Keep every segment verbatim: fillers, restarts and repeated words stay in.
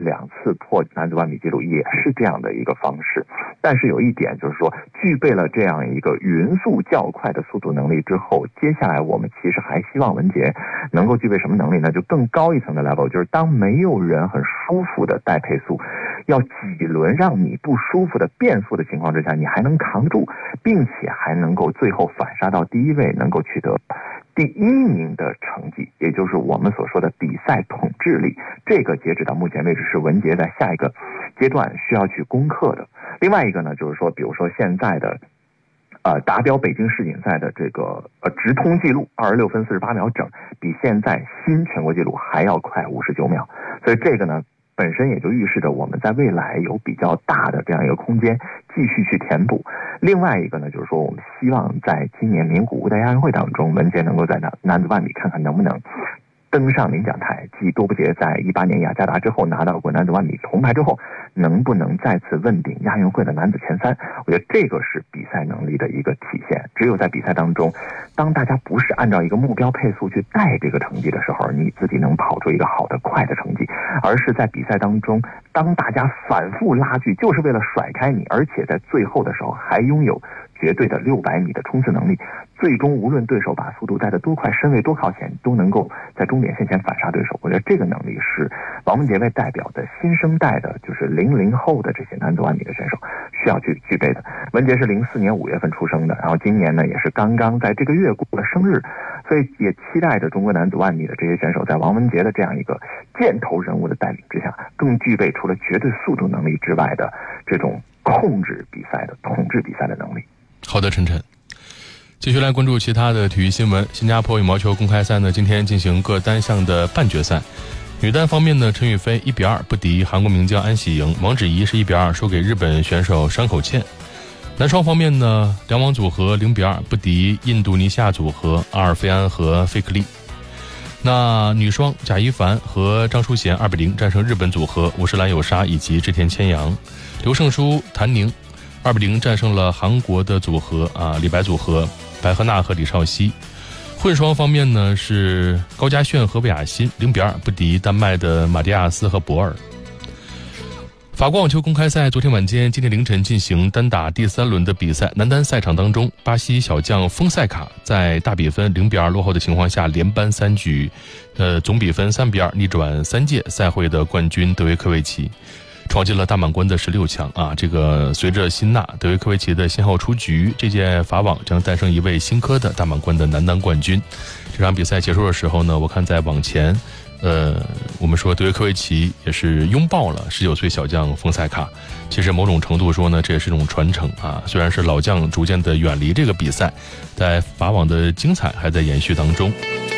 两次破男子万米纪录也是这样的一个方式。但是有一点就是说，具备了这样一个匀速较快的速度能力之后，接下来我们其实还希望文杰能够具备什么能力呢？就更高一层的 level， 就是当没有人很舒服的带配速，要几轮让你不舒服的变速的情况之下，你还能扛住，并且还能够最后反杀到第一位，能够取得第一名的成绩，也就是我们所说的比赛统治力。这个截止到目前为止是文杰在下一个阶段需要去攻克的。另外一个呢，就是说比如说现在的呃达标北京世锦赛的这个呃直通记录二十六分四十八秒整，比现在新全国纪录还要快五十九秒。所以这个呢本身也就预示着我们在未来有比较大的这样一个空间继续去填补。另外一个呢，就是说我们希望在今年名古屋的亚运会当中，文杰能够在男男子万米看看能不能登上领奖台，继多布杰在一八年雅加达之后拿到过男子万米铜牌之后，能不能再次问鼎亚运会的男子前三。我觉得这个是比赛能力的一个体现。只有在比赛当中，当大家不是按照一个目标配速去带这个成绩的时候，你自己能跑出一个好的快的成绩，而是在比赛当中，当大家反复拉锯就是为了甩开你，而且在最后的时候还拥有绝对的六百米的冲刺能力，最终无论对手把速度带得多快，身位多靠前，都能够在终点线前反杀对手。我觉得这个能力是王文杰为代表的新生代的，就是零零后的这些男子万米的选手需要去具备的。文杰是零四年五月份出生的，然后今年呢也是刚刚在这个月过了生日，所以也期待着中国男子万米的这些选手在王文杰的这样一个箭头人物的带领之下，更具备除了绝对速度能力之外的这种控制比赛的统治比赛的能力。 好的，晨晨，继续来关注其他的体育新闻。新加坡羽毛球公开赛呢，今天进行各单项的半决赛。女单方面呢，陈雨菲一比二不敌韩国名将安喜莹，王芷怡是一比二输给日本选手山口茜。男双方面呢，两网组合零比二不敌印度尼西亚组合阿尔费安和费克利。那女双贾一凡和张淑娴二比零战胜日本组合五十岚有沙以及织田千阳。刘胜书谭宁二比零战胜了韩国的组合啊李白组合白鹤娜和李绍熙。混双方面呢，是高嘉炫和魏雅欣零比二不敌丹麦的马蒂亚斯和博尔。法国网球公开赛昨天晚间今天凌晨进行单打第三轮的比赛，男单赛场当中，巴西小将丰塞卡在大比分零比二落后的情况下，连扳三局，呃，总比分三比二逆转三届赛会的冠军德约科维奇，闯进了大满贯的十六强啊！这个随着辛纳、德约科维奇的先后出局，这届法网将诞生一位新科的大满贯的男单冠军。这场比赛结束的时候呢，我看在网前，呃，我们说德约科维奇也是拥抱了十九岁小将丰塞卡。其实某种程度说呢，这也是一种传承啊。虽然是老将逐渐的远离这个比赛，在法网的精彩还在延续当中。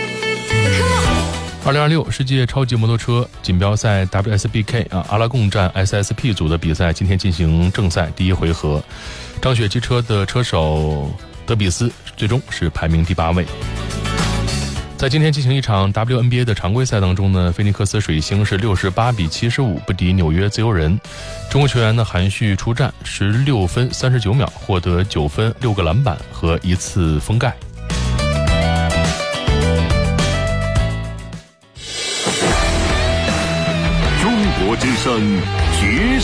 二零二六世界超级摩托车锦标赛 W S B K 啊，阿拉贡站 S S P 组的比赛今天进行正赛第一回合，张雪机车的车手德比斯最终是排名第八位。在今天进行一场 W N B A 的常规赛当中呢，菲尼克斯水星是六十八比七十五不敌纽约自由人。中国球员呢韩旭出战十六分三十九秒，获得九分六个篮板和一次封盖。 中国之声决